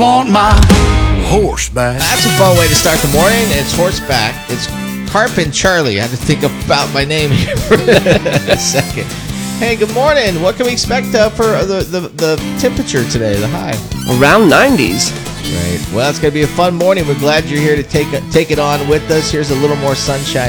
On my horseback. That's a fun way to start the morning. It's horseback. It's Carpin Charlie. I had to think about my name here for a second. Hey, good morning. What can we expect for the temperature today, the high? Around 90s. Right. Well, it's going to be a fun morning. We're glad you're here to take it on with us. Here's a little more sunshine